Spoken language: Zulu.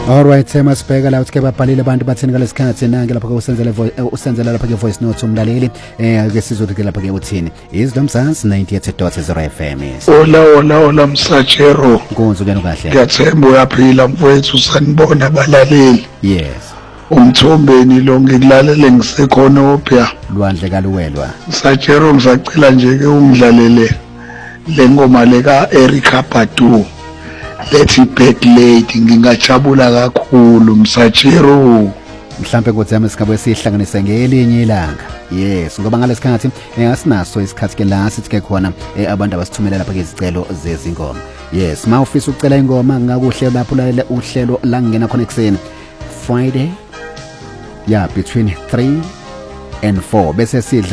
Alright, masibheka la uthi ke babhalile abantu bathini ngalesikhathi nange lapha ke usenzela lapha ke voice note umlaleli ke sizothi ke lapha ke uthini Izdomsans 98.0 FM. Ola Msajero. Nkonzo kuyena kahle. Ngiyathemba uyaphila mfowethu sanibona abalaleli. Yes. Umthombeni lo ngikulalele ngisekhona opya. Lwandle kaluwelwa. Msajero ngisacela nje ke ungidlalele le ngoma leka Erica Badu. Let's back late ngingajabula kakhulu Msajero. Mhlambe kuthi isigaba esihlanganise ngelinye ilanga. Yes, ngoba ngalesikhathi asinaso isikhathi ke la sithi ke khona abantu abasithumela lapha ke izicelo zezingoma. Yes, mawufisa ucela ingoma ngakuhle lapho lalela uhlelo la ngena khona ekseni Friday between 3 and 4 bese sidla